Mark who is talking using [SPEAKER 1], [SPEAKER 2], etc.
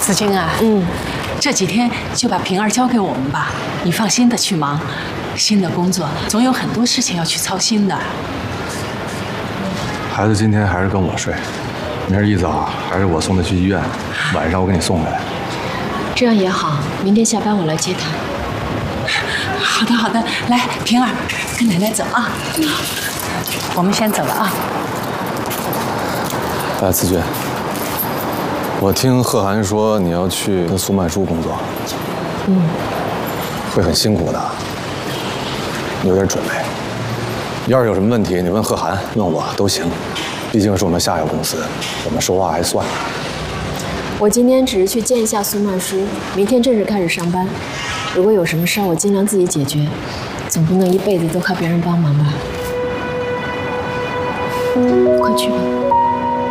[SPEAKER 1] 子晶啊，这几天就把平儿交给我们吧，你放心的去忙。新的工作总有很多事情要去操心的。
[SPEAKER 2] 孩子今天还是跟我睡，明儿一早还是我送他去医院，晚上我给你送回来。
[SPEAKER 3] 这样也好，明天下班我来接他。
[SPEAKER 1] 好的好的，来，平儿，跟奶奶走啊。我们先走了啊。
[SPEAKER 2] 哎，子君，我听贺涵说你要去跟苏曼殊工作，会很辛苦的，你有点准备。要是有什么问题，你问贺涵，问我都行，毕竟是我们下游公司，我们说话还算。
[SPEAKER 3] 我今天只是去见一下苏曼殊，明天正式开始上班。如果有什么事儿，我尽量自己解决，总不能一辈子都靠别人帮忙吧。快去吧。